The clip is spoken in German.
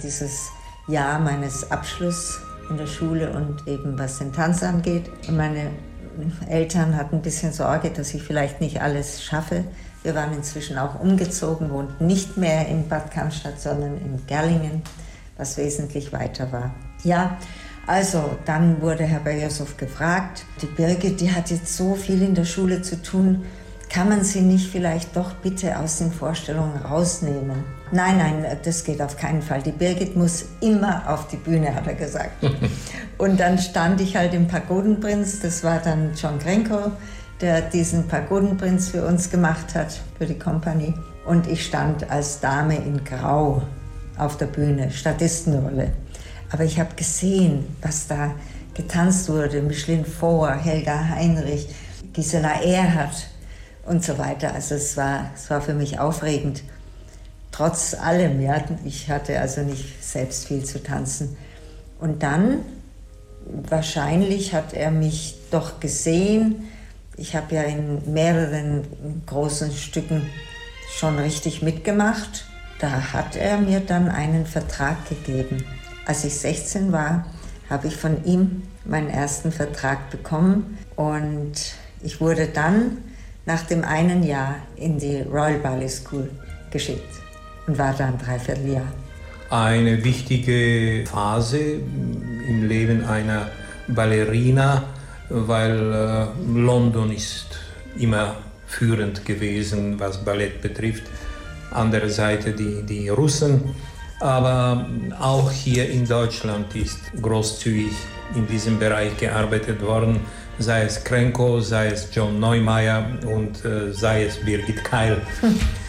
dieses Jahr meines Abschlusses in der Schule und eben was den Tanz angeht. Und meine Eltern hatten ein bisschen Sorge, dass ich vielleicht nicht alles schaffe. Wir waren inzwischen auch umgezogen, wohnten nicht mehr in Bad Cannstatt, sondern in Gerlingen, was wesentlich weiter war. Ja, also dann wurde Herr Bejersow gefragt, die Birgit, die hat jetzt so viel in der Schule zu tun, kann man sie nicht vielleicht doch bitte aus den Vorstellungen rausnehmen? Nein, das geht auf keinen Fall. Die Birgit muss immer auf die Bühne, hat er gesagt. Und dann stand ich halt im Pagodenprinz, das war dann John Grenko, der diesen Pagodenprinz für uns gemacht hat, für die Kompanie. Und ich stand als Dame in Grau auf der Bühne, Statistenrolle. Aber ich habe gesehen, was da getanzt wurde. Micheline Foer, Helga Heinrich, Gisela Erhardt und so weiter. Also es war für mich aufregend. Trotz allem, ja, ich hatte also nicht selbst viel zu tanzen. Und dann, wahrscheinlich hat er mich doch gesehen. Ich habe ja in mehreren großen Stücken schon richtig mitgemacht. Da hat er mir dann einen Vertrag gegeben. Als ich 16 war, habe ich von ihm meinen ersten Vertrag bekommen. Und ich wurde dann nach dem einen Jahr in die Royal Ballet School geschickt und war da ein Dreivierteljahr. Eine wichtige Phase im Leben einer Ballerina, weil London ist immer führend gewesen, was Ballett betrifft. Andere Seite die Russen, aber auch hier in Deutschland ist großzügig in diesem Bereich gearbeitet worden, sei es Grenko, sei es John Neumeier und sei es Birgit Keil.